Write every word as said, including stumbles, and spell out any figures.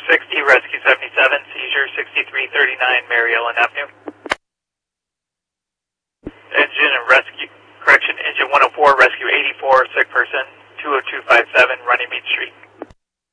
sixty, Rescue seventy-seven, seizure sixty-three thirty-nine, Mary Ellen Avenue. Engine and rescue, correction, engine one oh four, Rescue eighty-four, sick person.